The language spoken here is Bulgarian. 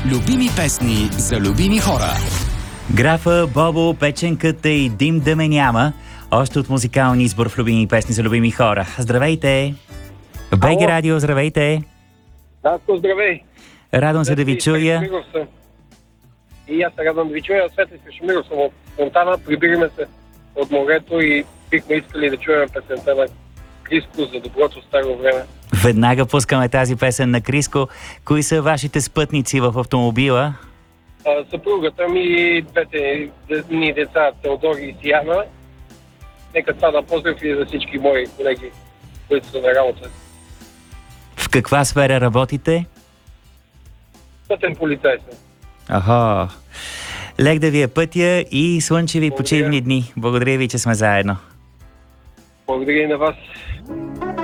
Любими песни за любими хора. Графа, Бобо, Печенката и Дим да ме няма. Още от музикални избор в любими песни за любими хора. Здравейте! БГ Радио, здравейте! Татко, здравей! Радвам се да ви чуя. И аз се радвам да ви чуя. Светли Крашимиров съм от Монтана. Прибираме се от морето и бихме искали да чуем песента на Криско за доброто старо време. Веднага пускаме тази песен на Криско. Кои са вашите спътници в автомобила? Съпругата ми и двете ни деца, Теодор и Сияна. Нека това да поздрав и за всички мои колеги, които са на работа. В каква сфера работите? Пътен полицай съм. Аха. Лек да ви е пътя и слънчеви почивни дни. Благодаря ви, че сме заедно. Благодаря и на вас.